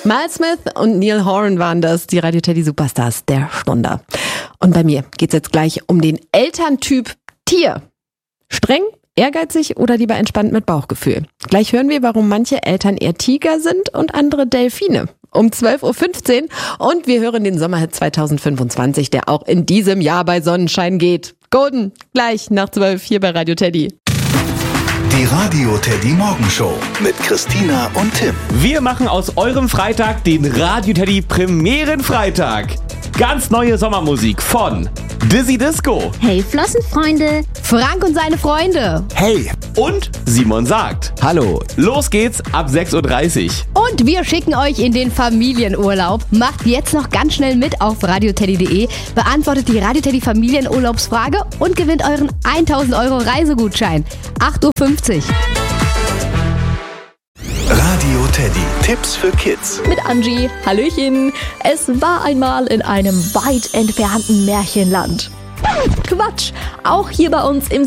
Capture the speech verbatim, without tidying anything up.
Miles Smith und Neil Horan waren das, die Radio Teddy Superstars der Stunde. Und bei mir geht's jetzt gleich um den Elterntyp Tier. Streng, ehrgeizig oder lieber entspannt mit Bauchgefühl? Gleich hören wir, warum manche Eltern eher Tiger sind und andere Delfine. Um zwölf Uhr fünfzehn und wir hören den Sommerhit zwanzig fünfundzwanzig, der auch in diesem Jahr bei Sonnenschein geht. Golden, gleich nach zwölf hier bei Radio Teddy. Die Radio Teddy Morgenshow mit Christina und Tim. Wir machen aus eurem Freitag den Radio Teddy Premierenfreitag. Ganz neue Sommermusik von Dizzy Disco. Hey Flossenfreunde. Frank und seine Freunde. Hey. Und Simon sagt. Hallo. Los geht's ab sechs Uhr dreißig. Und wir schicken euch in den Familienurlaub. Macht jetzt noch ganz schnell mit auf radioteddy punkt de, beantwortet die Radio Teddy Familienurlaubsfrage und gewinnt euren tausend Euro Reisegutschein. acht Uhr fünfzig. Radio Teddy. Tipps für Kids. Mit Angie. Hallöchen. Es war einmal in einem weit entfernten Märchenland. Quatsch! Auch hier bei uns im